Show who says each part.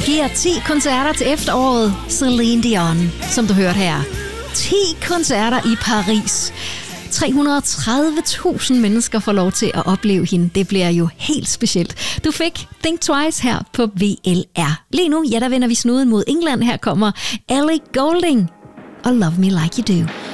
Speaker 1: giver 10 koncerter til efteråret. Celine Dion, som du hørte her. 10 koncerter i Paris. 330.000 mennesker får lov til at opleve hende. Det bliver jo helt specielt. Du fik Think Twice her på VLR. Lige nu, der vender vi snuden mod England. Her kommer Ellie Goulding og Love Me Like You Do.